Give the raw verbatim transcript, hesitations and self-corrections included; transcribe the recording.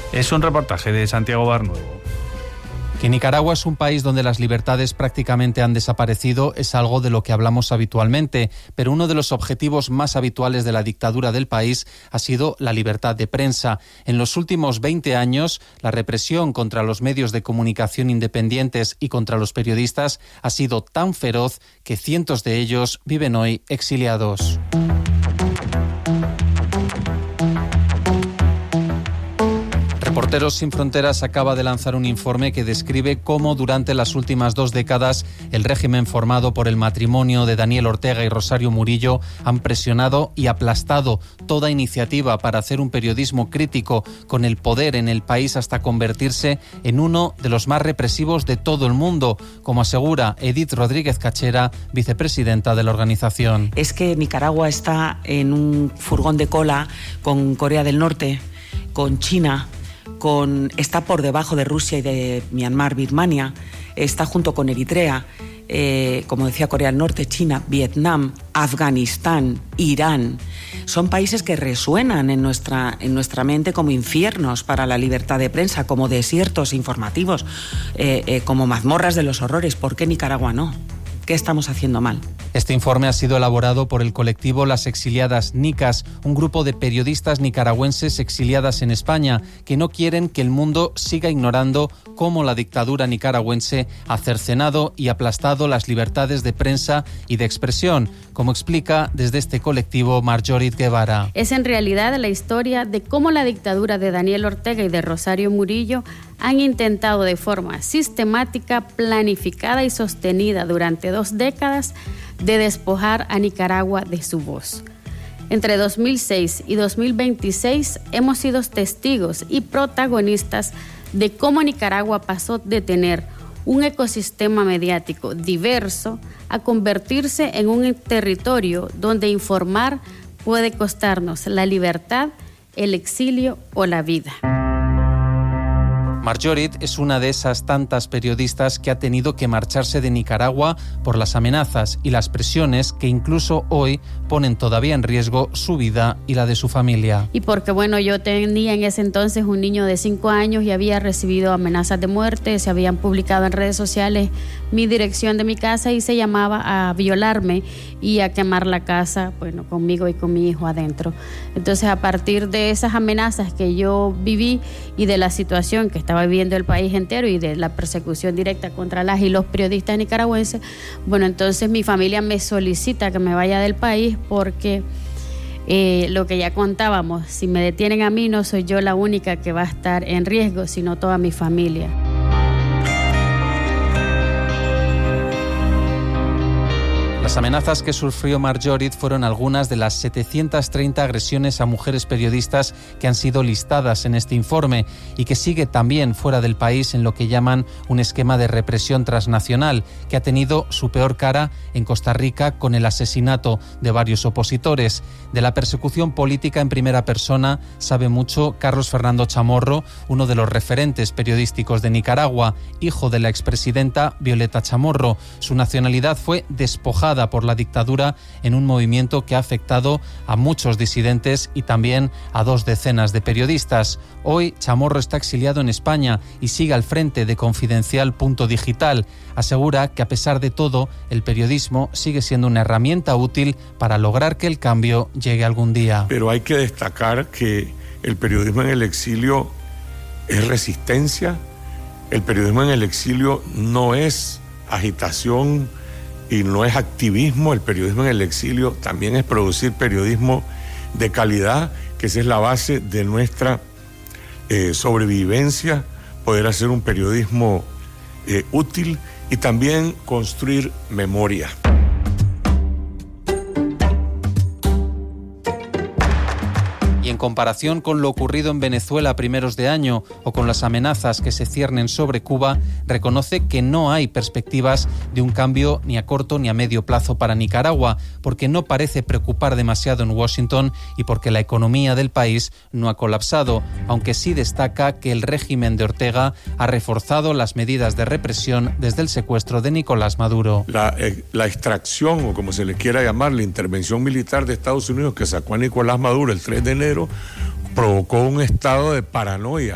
Es un reportaje de Santiago Barnuevo. Que Nicaragua es un país donde las libertades prácticamente han desaparecido es algo de lo que hablamos habitualmente, pero uno de los objetivos más habituales de la dictadura del país ha sido la libertad de prensa. En los últimos veinte años, la represión contra los medios de comunicación independientes y contra los periodistas ha sido tan feroz que cientos de ellos viven hoy exiliados. Reporteros Sin Fronteras acaba de lanzar un informe que describe cómo durante las últimas dos décadas el régimen formado por el matrimonio de Daniel Ortega y Rosario Murillo han presionado y aplastado toda iniciativa para hacer un periodismo crítico con el poder en el país hasta convertirse en uno de los más represivos de todo el mundo, como asegura Edith Rodríguez Cachera, vicepresidenta de la organización. Es que Nicaragua está en un furgón de cola con Corea del Norte, con China, Con, está por debajo de Rusia y de Myanmar, Birmania, está junto con Eritrea, eh, como decía, Corea del Norte, China, Vietnam, Afganistán, Irán. Son países que resuenan en nuestra, en nuestra mente como infiernos para la libertad de prensa, como desiertos informativos, eh, eh, como mazmorras de los horrores. ¿Por qué Nicaragua no? ¿Qué estamos haciendo mal? Este informe ha sido elaborado por el colectivo Las Exiliadas Nicas, un grupo de periodistas nicaragüenses exiliadas en España que no quieren que el mundo siga ignorando cómo la dictadura nicaragüense ha cercenado y aplastado las libertades de prensa y de expresión, como explica desde este colectivo Marjorie Guevara. Es en realidad la historia de cómo la dictadura de Daniel Ortega y de Rosario Murillo han intentado de forma sistemática, planificada y sostenida durante dos décadas de despojar a Nicaragua de su voz. Entre dos mil seis y dos mil veintiséis hemos sido testigos y protagonistas de cómo Nicaragua pasó de tener un ecosistema mediático diverso a convertirse en un territorio donde informar puede costarnos la libertad, el exilio o la vida. Marjorie es una de esas tantas periodistas que ha tenido que marcharse de Nicaragua por las amenazas y las presiones que incluso hoy ponen todavía en riesgo su vida y la de su familia. Y porque, bueno, yo tenía en ese entonces un niño de cinco años y había recibido amenazas de muerte, se habían publicado en redes sociales mi dirección de mi casa y se llamaba a violarme y a quemar la casa, bueno, conmigo y con mi hijo adentro. Entonces, a partir de esas amenazas que yo viví y de la situación que estaba viviendo el país entero y de la persecución directa contra las y los periodistas nicaragüenses, bueno, entonces mi familia me solicita que me vaya del país porque eh, lo que ya contábamos, si me detienen a mí no soy yo la única que va a estar en riesgo, sino toda mi familia. Las amenazas que sufrió Marjorie fueron algunas de las setecientas treinta agresiones a mujeres periodistas que han sido listadas en este informe y que sigue también fuera del país en lo que llaman un esquema de represión transnacional que ha tenido su peor cara en Costa Rica con el asesinato de varios opositores. De la persecución política en primera persona sabe mucho Carlos Fernando Chamorro, uno de los referentes periodísticos de Nicaragua, hijo de la expresidenta Violeta Chamorro. Su nacionalidad fue despojada por la dictadura en un movimiento que ha afectado a muchos disidentes y también a dos decenas de periodistas. Hoy Chamorro está exiliado en España y sigue al frente de Confidencial Punto Digital. Asegura que a pesar de todo, el periodismo sigue siendo una herramienta útil para lograr que el cambio llegue algún día. Pero hay que destacar que el periodismo en el exilio es resistencia, el periodismo en el exilio no es agitación y no es activismo. El periodismo en el exilio también es producir periodismo de calidad, que esa es la base de nuestra eh, sobrevivencia, poder hacer un periodismo eh, útil y también construir memoria. Y en comparación con lo ocurrido en Venezuela a primeros de año o con las amenazas que se ciernen sobre Cuba, reconoce que no hay perspectivas de un cambio ni a corto ni a medio plazo para Nicaragua, porque no parece preocupar demasiado en Washington y porque la economía del país no ha colapsado, aunque sí destaca que el régimen de Ortega ha reforzado las medidas de represión desde el secuestro de Nicolás Maduro. La, eh, la extracción, o como se le quiera llamar, la intervención militar de Estados Unidos que sacó a Nicolás Maduro el tres de enero, provocó un estado de paranoia